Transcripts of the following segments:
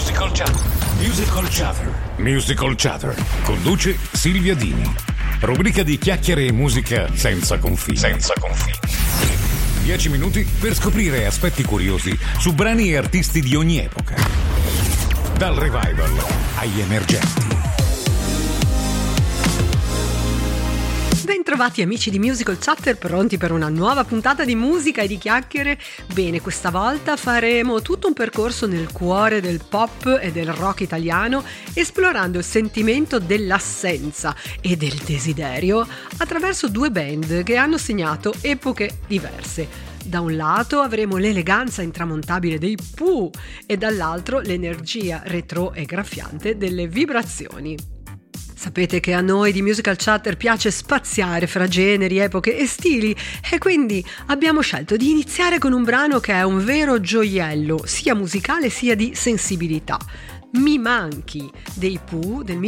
Musical Chatter. Musical Chatter. Musical Chatter. Conduce Silvia Dini. Rubrica di chiacchiere e musica senza confini. 10 minuti per scoprire aspetti curiosi su brani e artisti di ogni epoca. Dal revival agli emergenti. Bentrovati amici di Musical Chatter, pronti per una nuova puntata di musica e di chiacchiere? Bene, questa volta faremo tutto un percorso nel cuore del pop e del rock italiano, esplorando il sentimento dell'assenza e del desiderio attraverso due band che hanno segnato epoche diverse. Da un lato avremo l'eleganza intramontabile dei Pooh e dall'altro l'energia retro e graffiante delle vibrazioni. Sapete che a noi di Musical Chatter piace spaziare fra generi, epoche e stili e quindi abbiamo scelto di iniziare con un brano che è un vero gioiello, sia musicale sia di sensibilità. Mi manchi dei Pooh del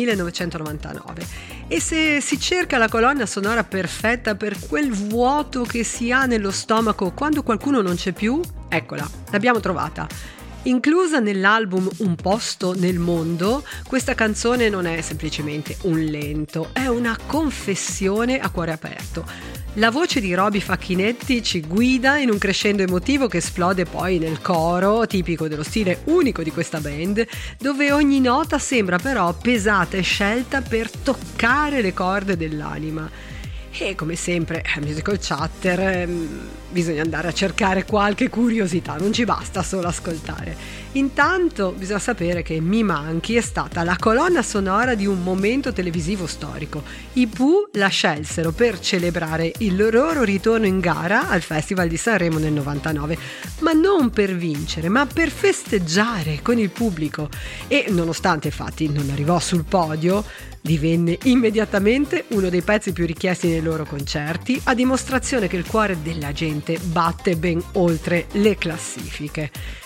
1999. E se si cerca la colonna sonora perfetta per quel vuoto che si ha nello stomaco quando qualcuno non c'è più, eccola, l'abbiamo trovata. Inclusa nell'album Un posto nel mondo, questa canzone non è semplicemente un lento, è una confessione a cuore aperto. La voce di Roby Facchinetti ci guida in un crescendo emotivo che esplode poi nel coro, tipico dello stile unico di questa band, dove ogni nota sembra però pesata e scelta per toccare le corde dell'anima. E come sempre a Musical Chatter bisogna andare a cercare qualche curiosità, non ci basta solo ascoltare. Intanto bisogna sapere che Mi manchi è stata la colonna sonora di un momento televisivo storico. I Pooh la scelsero per celebrare il loro ritorno in gara al Festival di Sanremo nel 99, ma non per vincere, ma per festeggiare con il pubblico. E nonostante infatti non arrivò sul podio, divenne immediatamente uno dei pezzi più richiesti nei loro concerti, a dimostrazione che il cuore della gente batte ben oltre le classifiche.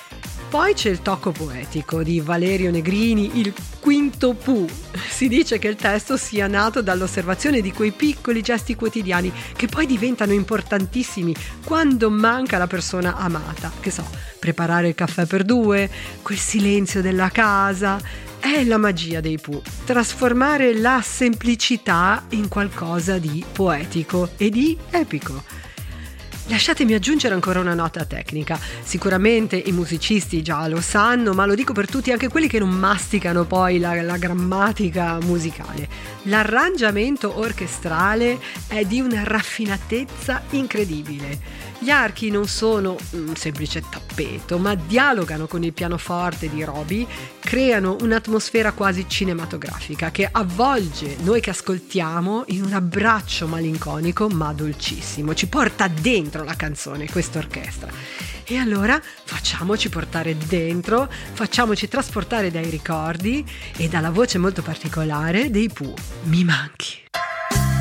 Poi c'è il tocco poetico di Valerio Negrini, il quinto Pooh. Si dice che il testo sia nato dall'osservazione di quei piccoli gesti quotidiani che poi diventano importantissimi quando manca la persona amata. Che so, preparare il caffè per due, quel silenzio della casa. È la magia dei Pooh, trasformare la semplicità in qualcosa di poetico e di epico. Lasciatemi aggiungere ancora una nota tecnica. Sicuramente i musicisti già lo sanno, ma lo dico per tutti, anche quelli che non masticano poi la grammatica musicale. L'arrangiamento orchestrale è di una raffinatezza incredibile. Gli archi non sono un semplice tappeto, ma dialogano con il pianoforte di Roby, creano un'atmosfera quasi cinematografica che avvolge noi che ascoltiamo in un abbraccio malinconico ma dolcissimo. Ci porta dentro la canzone, questa orchestra. E allora facciamoci portare dentro, facciamoci trasportare dai ricordi e dalla voce molto particolare dei Pooh. Mi manchi.